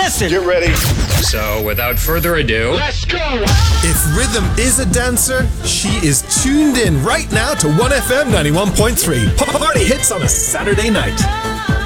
listen. Get ready. So, without further ado, Let's go. If rhythm is a dancer, she is tuned in right now to 1FM 91.3. Party hits on a Saturday night.